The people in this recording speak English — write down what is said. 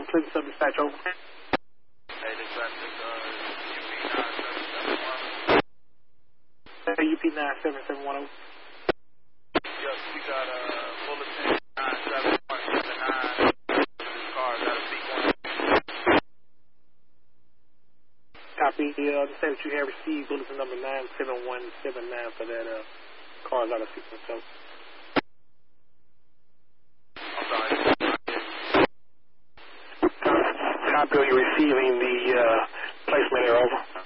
Clinton Sub Dispatch, over. Hey, dispatch, UP 9771, over. Yes, we got bulletin 97179. This car got a sequence. Copy. Say that you have received bulletin number 97179 for that car out of sequence. So. I'm sorry. Copy. Are you receiving the placement here, over?